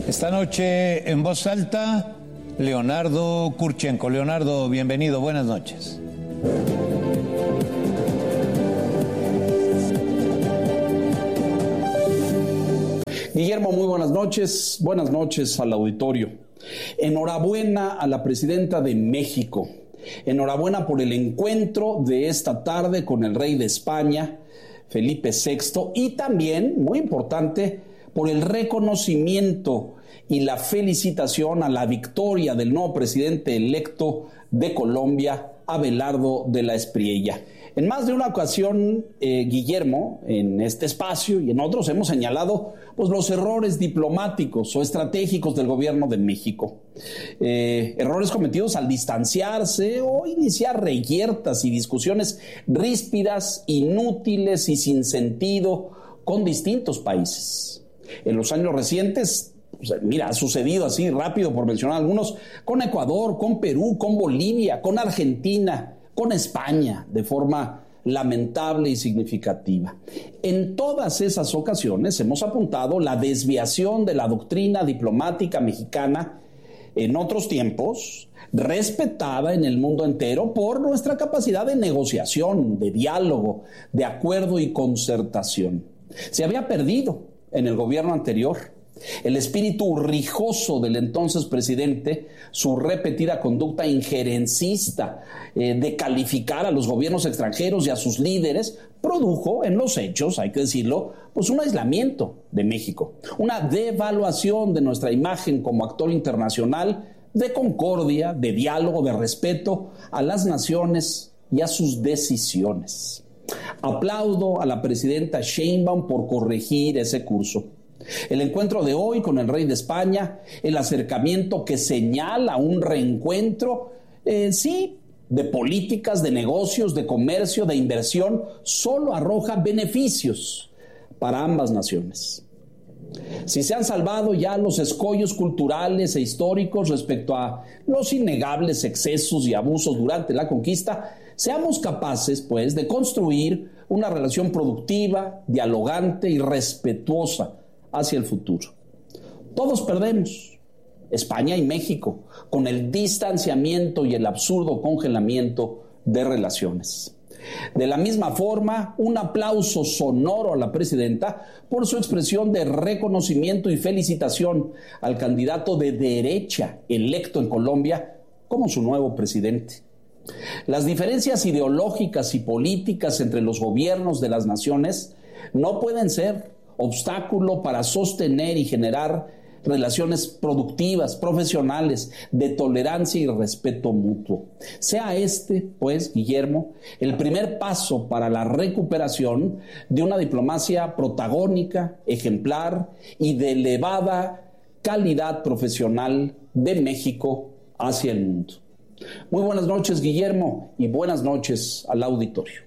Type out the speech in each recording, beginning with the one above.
Esta noche en voz alta, Leonardo Kurchenko. Leonardo, bienvenido, buenas noches. Guillermo, muy buenas noches al auditorio. Enhorabuena a la presidenta de México. Enhorabuena por el encuentro de esta tarde con el rey de España, Felipe VI, y también, muy importante, por el reconocimiento y la felicitación a la victoria del nuevo presidente electo de Colombia, Abelardo de la Espriella. En más de una ocasión, Guillermo, en este espacio y en otros hemos señalado los errores diplomáticos o estratégicos del gobierno de México. Errores cometidos al distanciarse o iniciar reyertas y discusiones ríspidas, inútiles y sin sentido con distintos países. En los años recientes, ha sucedido así rápido por mencionar algunos, con Ecuador, con Perú, con Bolivia, con Argentina, con España, de forma lamentable y significativa. En todas esas ocasiones hemos apuntado la desviación de la doctrina diplomática mexicana, en otros tiempos respetada en el mundo entero por nuestra capacidad de negociación, de diálogo, de acuerdo y concertación. Se había perdido en el gobierno anterior el espíritu rijoso del entonces presidente, su repetida conducta injerencista de calificar a los gobiernos extranjeros y a sus líderes, produjo en los hechos, hay que decirlo, un aislamiento de México, una devaluación de nuestra imagen como actor internacional de concordia, de diálogo, de respeto a las naciones y a sus decisiones. Aplaudo a la presidenta Sheinbaum por corregir ese curso. El encuentro de hoy con el rey de España, el acercamiento que señala un reencuentro, de políticas, de negocios, de comercio, de inversión, solo arroja beneficios para ambas naciones. Si se han salvado ya los escollos culturales e históricos respecto a los innegables excesos y abusos durante la conquista, seamos capaces, de construir una relación productiva, dialogante y respetuosa hacia el futuro. Todos perdemos, España y México, con el distanciamiento y el absurdo congelamiento de relaciones. De la misma forma, un aplauso sonoro a la presidenta por su expresión de reconocimiento y felicitación al candidato de derecha electo en Colombia como su nuevo presidente. Las diferencias ideológicas y políticas entre los gobiernos de las naciones no pueden ser obstáculo para sostener y generar relaciones productivas, profesionales, de tolerancia y respeto mutuo. Sea Guillermo, el primer paso para la recuperación de una diplomacia protagónica, ejemplar y de elevada calidad profesional de México hacia el mundo. Muy buenas noches, Guillermo, y buenas noches al auditorio.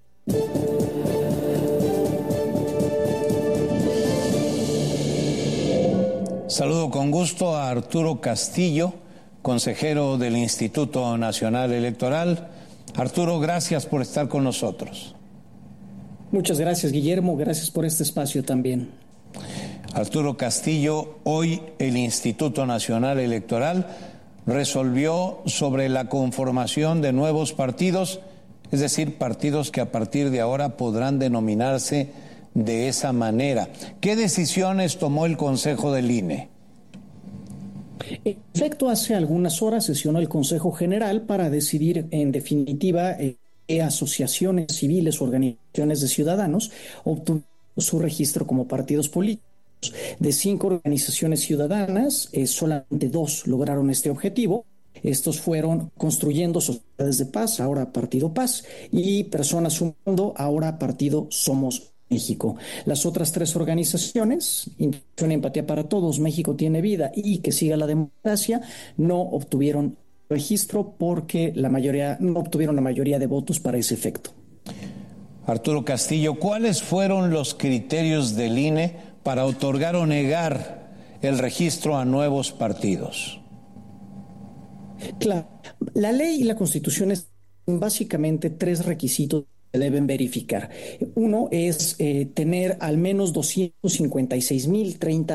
Saludo con gusto a Arturo Castillo, consejero del Instituto Nacional Electoral. Arturo, gracias por estar con nosotros. Muchas gracias, Guillermo. Gracias por este espacio también. Arturo Castillo, hoy el Instituto Nacional Electoral resolvió sobre la conformación de nuevos partidos, es decir, partidos que a partir de ahora podrán denominarse de esa manera. ¿Qué decisiones tomó el Consejo del INE? En efecto, hace algunas horas sesionó el Consejo General para decidir, en definitiva, qué asociaciones civiles o organizaciones de ciudadanos obtuvieron su registro como partidos políticos. De 5 organizaciones ciudadanas, solamente 2 lograron este objetivo. Estos fueron Construyendo Sociedades de Paz, ahora Partido Paz, y Personas Sumando, ahora Partido Somos México. Las otras 3 organizaciones, Integración y Empatía para Todos, México Tiene Vida y Que Siga la Democracia, no obtuvieron registro porque no obtuvieron la mayoría de votos para ese efecto. Arturo Castillo, ¿cuáles fueron los criterios del INE para otorgar o negar el registro a nuevos partidos? Claro, la ley y la Constitución es básicamente 3 requisitos que deben verificar. Uno es tener al menos 256,030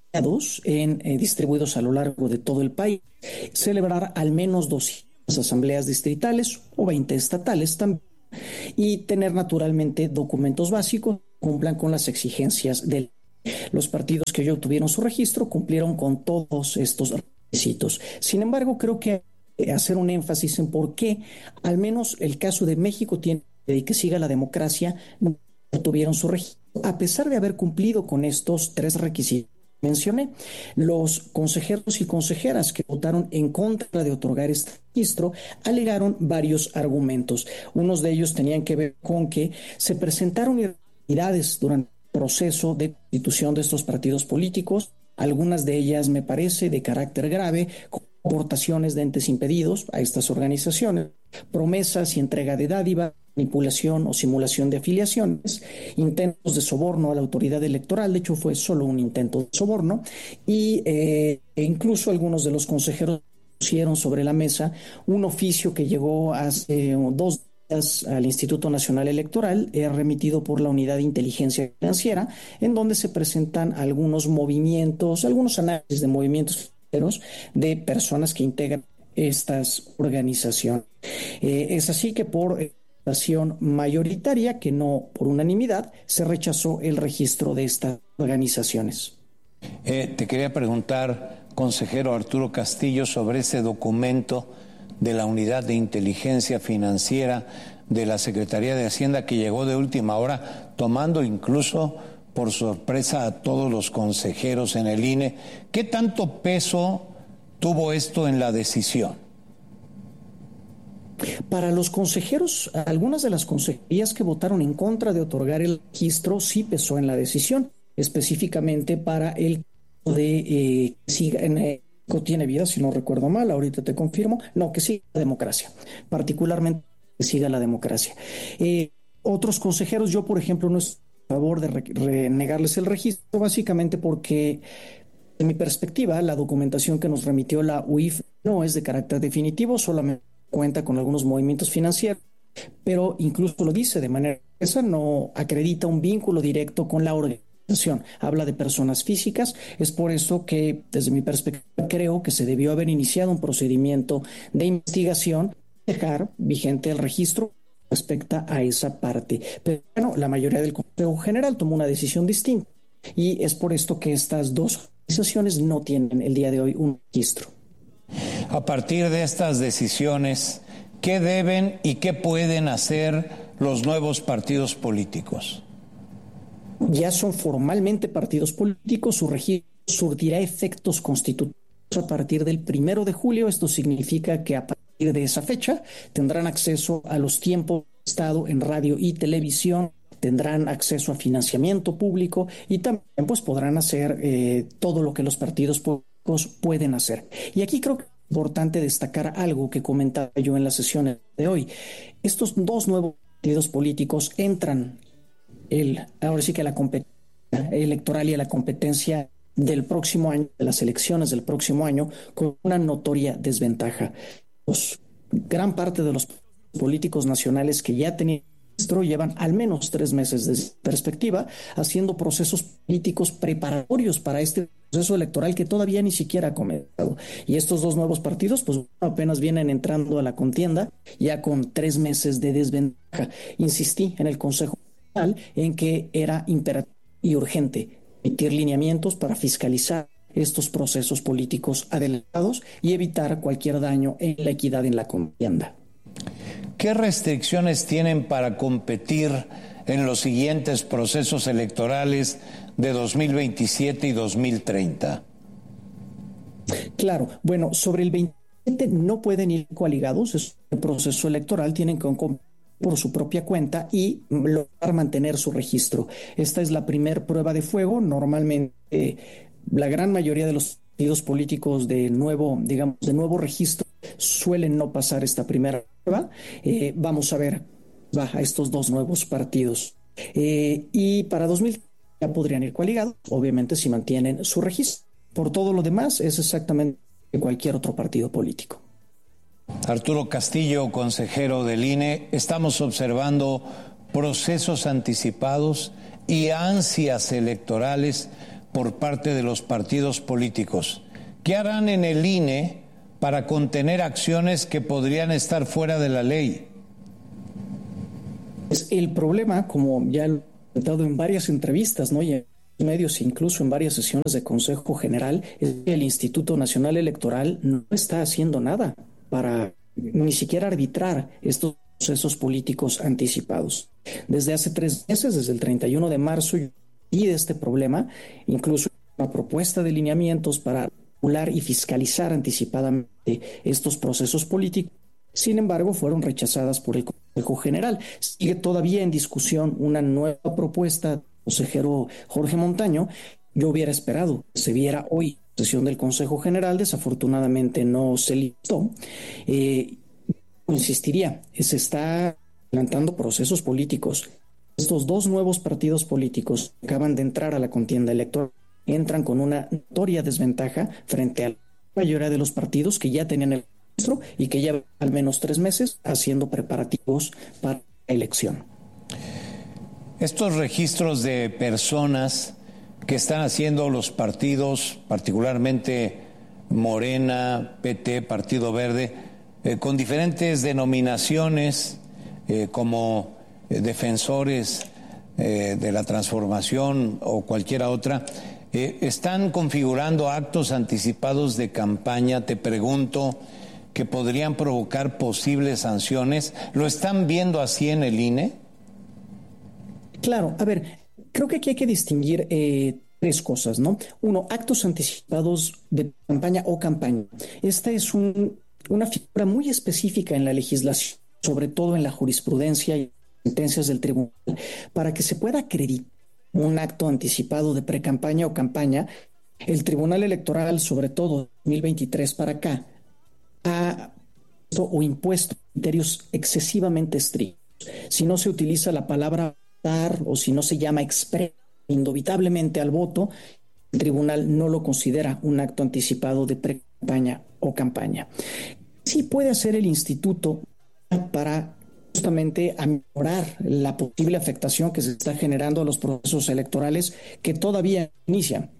distribuidos a lo largo de todo el país, celebrar al menos 200 asambleas distritales o 20 estatales también, y tener naturalmente documentos básicos que cumplan con las exigencias del. Los partidos que hoy obtuvieron su registro cumplieron con todos estos requisitos. Sin embargo, creo que hay que hacer un énfasis en por qué, al menos el caso de México tiene que siga la democracia, no obtuvieron su registro, a pesar de haber cumplido con estos 3 requisitos que mencioné. Los consejeros y consejeras que votaron en contra de otorgar este registro alegaron varios argumentos. Unos de ellos tenían que ver con que se presentaron irregularidades durante proceso de constitución de estos partidos políticos, algunas de ellas me parece de carácter grave, como aportaciones de entes impedidos a estas organizaciones, promesas y entrega de dádiva, manipulación o simulación de afiliaciones, intentos de soborno a la autoridad electoral, de hecho fue solo un intento de soborno, y incluso algunos de los consejeros pusieron sobre la mesa un oficio que llegó hace 2 días al Instituto Nacional Electoral, remitido por la Unidad de Inteligencia Financiera, en donde se presentan algunos movimientos, algunos análisis de movimientos de personas que integran estas organizaciones. Es así que por votación mayoritaria, que no por unanimidad, se rechazó el registro de estas organizaciones. Te quería preguntar, consejero Arturo Castillo, sobre ese documento de la Unidad de Inteligencia Financiera de la Secretaría de Hacienda, que llegó de última hora, tomando incluso por sorpresa a todos los consejeros en el INE. ¿Qué tanto peso tuvo esto en la decisión? Para los consejeros, algunas de las consejerías que votaron en contra de otorgar el registro sí pesó en la decisión, específicamente para el de tiene vida, si no recuerdo mal, ahorita te confirmo, no, que siga la democracia, particularmente que siga la democracia. Otros consejeros, yo por ejemplo no estoy a favor de negarles el registro, básicamente porque en mi perspectiva la documentación que nos remitió la UIF no es de carácter definitivo, solamente cuenta con algunos movimientos financieros, pero incluso lo dice de manera esa, no acredita un vínculo directo con la organización. Habla de personas físicas. Es por eso que, desde mi perspectiva, creo que se debió haber iniciado un procedimiento de investigación, dejar vigente el registro respecto a esa parte. Pero bueno, la mayoría del Consejo General tomó una decisión distinta y es por esto que estas 2 organizaciones no tienen el día de hoy un registro. A partir de estas decisiones, ¿qué deben y qué pueden hacer los nuevos partidos políticos? Ya son formalmente partidos políticos, su registro surtirá efectos constitutivos a partir del 1 de julio. Esto significa que a partir de esa fecha tendrán acceso a los tiempos de Estado en radio y televisión, tendrán acceso a financiamiento público y también pues podrán hacer todo lo que los partidos políticos pueden hacer. Y aquí creo que es importante destacar algo que comentaba yo en las sesiones de hoy. Estos 2 nuevos partidos políticos entran ahora sí que la competencia electoral y a la competencia del próximo año, de las elecciones del próximo año, con una notoria desventaja. Gran parte de los políticos nacionales que ya tenían registro llevan al menos 3 meses de perspectiva haciendo procesos políticos preparatorios para este proceso electoral que todavía ni siquiera ha comenzado. Y estos 2 nuevos partidos pues apenas vienen entrando a la contienda ya con 3 meses de desventaja. Insistí en el Consejo en que era imperativo y urgente emitir lineamientos para fiscalizar estos procesos políticos adelantados y evitar cualquier daño en la equidad en la contienda. ¿Qué restricciones tienen para competir en los siguientes procesos electorales de 2027 y 2030? Claro, bueno, sobre el 27 no pueden ir coaligados, es el proceso electoral, tienen que competir por su propia cuenta y lograr mantener su registro. Esta es la primer prueba de fuego. Normalmente la gran mayoría de los partidos políticos de nuevo registro suelen no pasar esta primera prueba. Vamos a ver a estos 2 nuevos partidos. Y para 2000 ya podrían ir coaligados, obviamente si mantienen su registro. Por todo lo demás es exactamente cualquier otro partido político. Arturo Castillo, consejero del INE, estamos observando procesos anticipados y ansias electorales por parte de los partidos políticos. ¿Qué harán en el INE para contener acciones que podrían estar fuera de la ley? El problema, como ya he comentado en varias entrevistas, ¿no?, y en medios, incluso en varias sesiones de Consejo General, es que el Instituto Nacional Electoral no está haciendo nada para ni siquiera arbitrar estos procesos políticos anticipados. Desde hace 3 meses, desde el 31 de marzo, y de este problema, incluso una propuesta de lineamientos para regular y fiscalizar anticipadamente estos procesos políticos. Sin embargo, fueron rechazadas por el Consejo General. Sigue todavía en discusión una nueva propuesta del consejero Jorge Montaño. Yo hubiera esperado que se viera hoy en sesión del Consejo General. Desafortunadamente no se listó. Insistiría, se está adelantando procesos políticos. Estos 2 nuevos partidos políticos que acaban de entrar a la contienda electoral entran con una notoria desventaja frente a la mayoría de los partidos que ya tenían el registro y que llevan al menos 3 meses haciendo preparativos para la elección. Estos registros de personas que están haciendo los partidos, particularmente Morena, PT, Partido Verde, con diferentes denominaciones como defensores de la transformación o cualquiera otra, están configurando actos anticipados de campaña, te pregunto, que podrían provocar posibles sanciones. ¿Lo están viendo así en el INE? Claro, a ver, creo que aquí hay que distinguir 3 cosas, ¿no? 1, actos anticipados de campaña o campaña. Esta es una figura muy específica en la legislación, sobre todo en la jurisprudencia y sentencias del tribunal, para que se pueda acreditar un acto anticipado de precampaña o campaña. El Tribunal Electoral, sobre todo 2023 para acá, ha impuesto criterios excesivamente estrictos. Si no se utiliza la palabra votar o si no se llama expreso indubitablemente al voto, el tribunal no lo considera un acto anticipado de precampaña o campaña. Sí puede hacer el instituto para justamente mejorar la posible afectación que se está generando a los procesos electorales que todavía inician.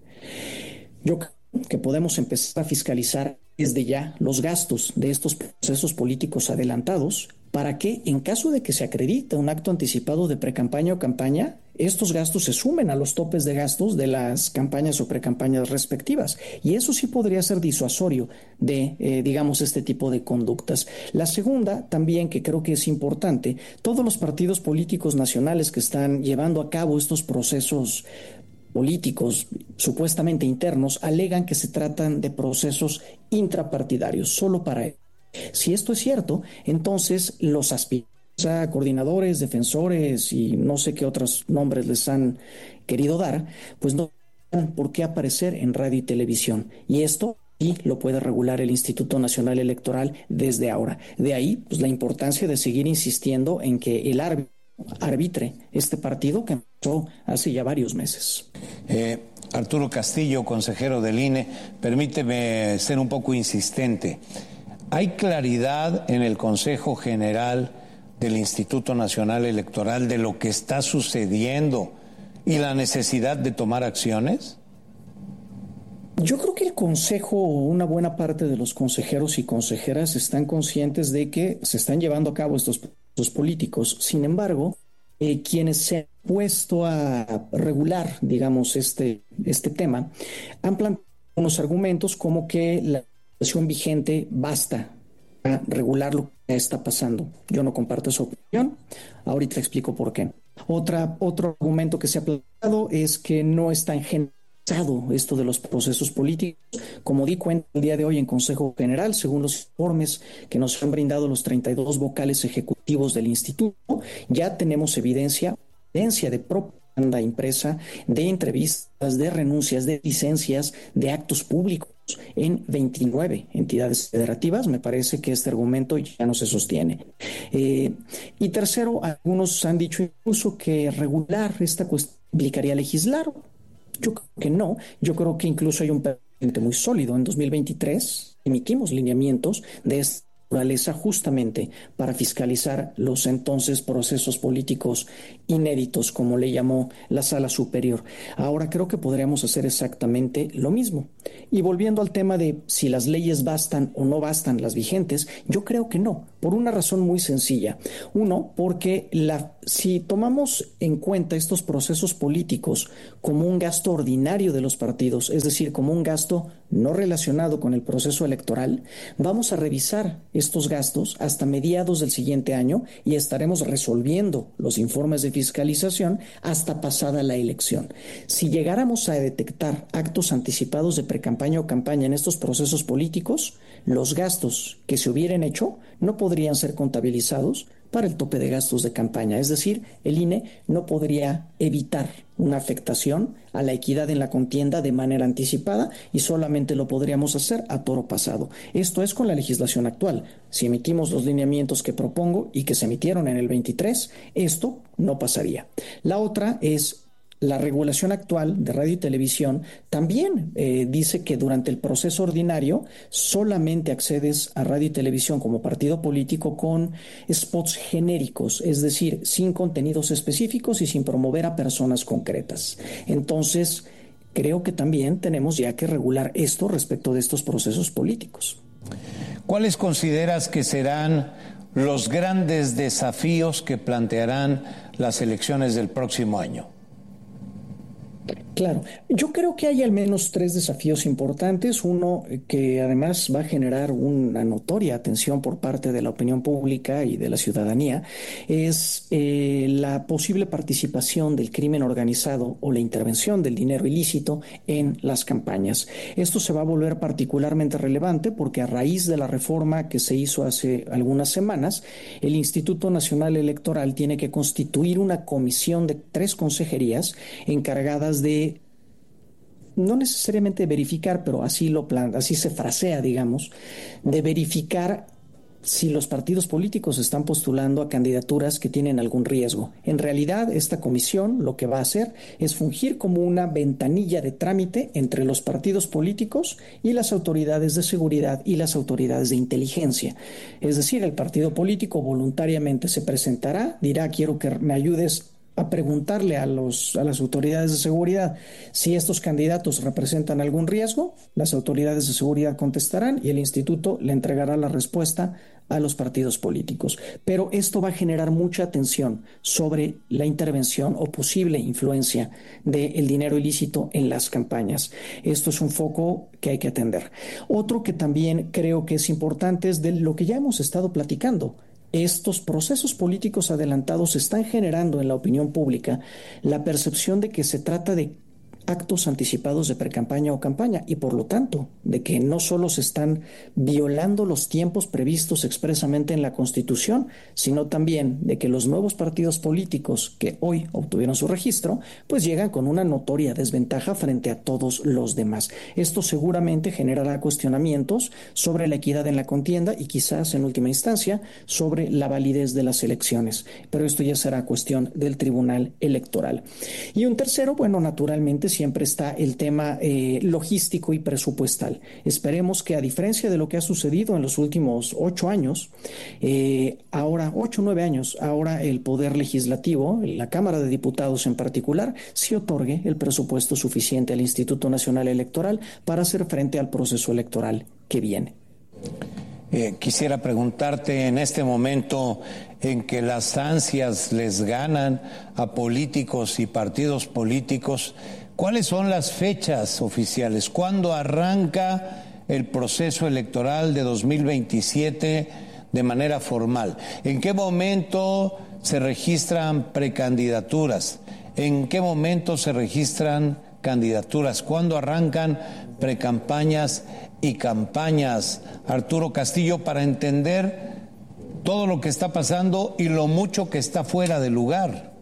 Yo creo que podemos empezar a fiscalizar desde ya los gastos de estos procesos políticos adelantados para que, en caso de que se acredite un acto anticipado de precampaña o campaña, estos gastos se sumen a los topes de gastos de las campañas o precampañas respectivas. Y eso sí podría ser disuasorio de, digamos, este tipo de conductas. La segunda, también, que creo que es importante, todos los partidos políticos nacionales que están llevando a cabo estos procesos políticos supuestamente internos alegan que se tratan de procesos intrapartidarios, solo para ellos. Si esto es cierto, entonces los aspirantes a coordinadores, defensores y no sé qué otros nombres les han querido dar, pues no tienen por qué aparecer en radio y televisión. Y esto sí lo puede regular el Instituto Nacional Electoral desde ahora. De ahí, pues la importancia de seguir insistiendo en que el arbitre este partido que empezó hace ya varios meses. Arturo Castillo, consejero del INE, permíteme ser un poco insistente. ¿Hay claridad en el Consejo General del Instituto Nacional Electoral de lo que está sucediendo y la necesidad de tomar acciones? Yo creo que el Consejo, una buena parte de los consejeros y consejeras están conscientes de que se están llevando a cabo estos procesos políticos. Sin embargo, quienes se han puesto a regular, digamos, este tema, han planteado unos argumentos como que la legislación vigente basta a regular lo que está pasando. Yo no comparto esa opinión. Ahorita explico por qué. Otro argumento que se ha planteado es que no está generalizado esto de los procesos políticos. Como di cuenta el día de hoy en Consejo General, según los informes que nos han brindado los 32 vocales ejecutivos del instituto, ya tenemos evidencia de propaganda impresa, de entrevistas, de renuncias, de licencias, de actos públicos en 29 entidades federativas. Me parece que este argumento ya no se sostiene. Y tercero, algunos han dicho incluso que regular esta cuestión implicaría legislar. Yo creo que no. Yo creo que incluso hay un precedente muy sólido. En 2023 emitimos lineamientos de naturaleza justamente para fiscalizar los entonces procesos políticos inéditos, como le llamó la Sala Superior. Ahora creo que podríamos hacer exactamente lo mismo. Y volviendo al tema de si las leyes bastan o no bastan las vigentes, yo creo que no, por una razón muy sencilla. Uno, porque si tomamos en cuenta estos procesos políticos como un gasto ordinario de los partidos, es decir, como un gasto no relacionado con el proceso electoral, vamos a revisar estos gastos hasta mediados del siguiente año y estaremos resolviendo los informes de fiscalización hasta pasada la elección. Si llegáramos a detectar actos anticipados de precampaña o campaña en estos procesos políticos, los gastos que se hubieran hecho no podrían ser contabilizados para el tope de gastos de campaña. Es decir, el INE no podría evitar una afectación a la equidad en la contienda de manera anticipada y solamente lo podríamos hacer a toro pasado. Esto es con la legislación actual. Si emitimos los lineamientos que propongo y que se emitieron en el 23, esto no pasaría. La otra es la regulación actual de radio y televisión también dice que durante el proceso ordinario solamente accedes a radio y televisión como partido político con spots genéricos, es decir, sin contenidos específicos y sin promover a personas concretas. Entonces, creo que también tenemos ya que regular esto respecto de estos procesos políticos. ¿Cuáles consideras que serán los grandes desafíos que plantearán las elecciones del próximo año? Claro, yo creo que hay al menos 3 desafíos importantes. Uno que además va a generar una notoria atención por parte de la opinión pública y de la ciudadanía es la posible participación del crimen organizado o la intervención del dinero ilícito en las campañas. Esto se va a volver particularmente relevante porque a raíz de la reforma que se hizo hace algunas semanas, el Instituto Nacional Electoral tiene que constituir una comisión de 3 consejerías encargadas de no necesariamente verificar, pero así se frasea, digamos, de verificar si los partidos políticos están postulando a candidaturas que tienen algún riesgo. En realidad, esta comisión lo que va a hacer es fungir como una ventanilla de trámite entre los partidos políticos y las autoridades de seguridad y las autoridades de inteligencia. Es decir, el partido político voluntariamente se presentará, dirá, quiero que me ayudes a preguntarle a las autoridades de seguridad si estos candidatos representan algún riesgo. Las autoridades de seguridad contestarán y el instituto le entregará la respuesta a los partidos políticos. Pero esto va a generar mucha atención sobre la intervención o posible influencia del dinero ilícito en las campañas. Esto es un foco que hay que atender. Otro que también creo que es importante es de lo que ya hemos estado platicando. Estos procesos políticos adelantados están generando en la opinión pública la percepción de que se trata de actos anticipados de precampaña o campaña y por lo tanto de que no solo se están violando los tiempos previstos expresamente en la Constitución, sino también de que los nuevos partidos políticos que hoy obtuvieron su registro, pues llegan con una notoria desventaja frente a todos los demás. Esto seguramente generará cuestionamientos sobre la equidad en la contienda y quizás en última instancia sobre la validez de las elecciones, pero esto ya será cuestión del Tribunal Electoral. Y un tercero, bueno, naturalmente siempre está el tema logístico y presupuestal. Esperemos que a diferencia de lo que ha sucedido en los últimos 8 años, ahora 8 o 9 años, ahora el Poder Legislativo, la Cámara de Diputados en particular, sí otorgue el presupuesto suficiente al Instituto Nacional Electoral para hacer frente al proceso electoral que viene. Quisiera preguntarte en este momento en que las ansias les ganan a políticos y partidos políticos, ¿cuáles son las fechas oficiales? ¿Cuándo arranca el proceso electoral de 2027 de manera formal? ¿En qué momento se registran precandidaturas? ¿En qué momento se registran candidaturas? ¿Cuándo arrancan precampañas y campañas? Arturo Castillo, para entender todo lo que está pasando y lo mucho que está fuera de lugar.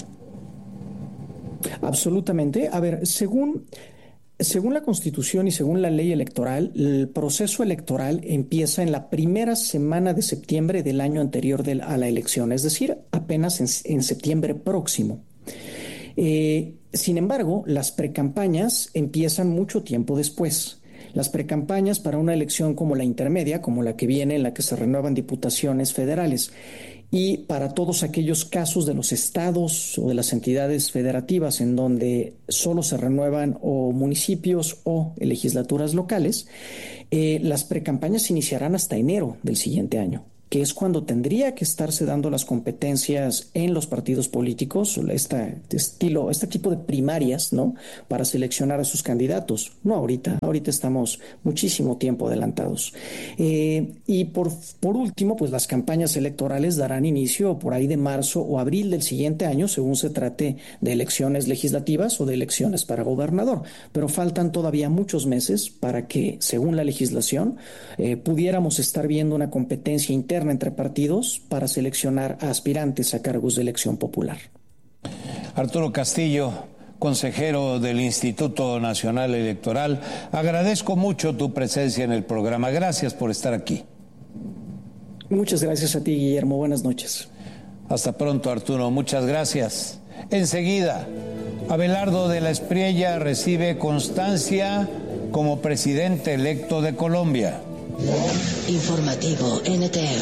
Absolutamente. A ver, según la Constitución y según la ley electoral, el proceso electoral empieza en la primera semana de septiembre del año anterior a la elección, es decir, apenas en septiembre próximo. Sin embargo, las precampañas empiezan mucho tiempo después. las precampañas para una elección como la intermedia, como la que viene, en la que se renuevan diputaciones federales, y para todos aquellos casos de los estados o de las entidades federativas en donde solo se renuevan o municipios o legislaturas locales, las precampañas iniciarán hasta enero del siguiente año, que es cuando tendría que estarse dando las competencias en los partidos políticos, este tipo de primarias, ¿no?, para seleccionar a sus candidatos. No ahorita estamos muchísimo tiempo adelantados. Y por último, pues las campañas electorales darán inicio por ahí de marzo o abril del siguiente año, según se trate de elecciones legislativas o de elecciones para gobernador. Pero faltan todavía muchos meses para que, según la legislación, pudiéramos estar viendo una competencia interna entre partidos para seleccionar a aspirantes a cargos de elección popular. Arturo Castillo, consejero del Instituto Nacional Electoral, agradezco mucho tu presencia en el programa. Gracias por estar aquí. Muchas gracias a ti, Guillermo. Buenas noches. Hasta pronto, Arturo. Muchas gracias. Enseguida, Abelardo de la Espriella recibe constancia como presidente electo de Colombia. Informativo NTR.